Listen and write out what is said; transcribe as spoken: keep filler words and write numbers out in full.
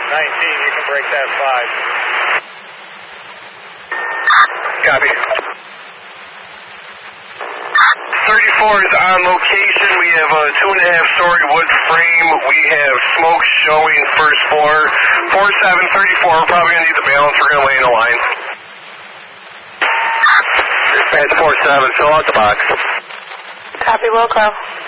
nineteen, you can break that five. Copy. thirty-four is on location. We have a two and a half story wood frame. We have smoke showing first floor. four seven thirty-four, we're probably going to need the balance. We're going to lay in a line. Dispatch four seven, fill out the box. Copy, will call.